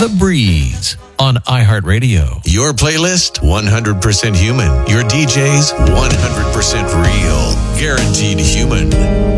The Breeze on iHeartRadio. Your playlist, 100% human. Your DJs, 100% real. Guaranteed human.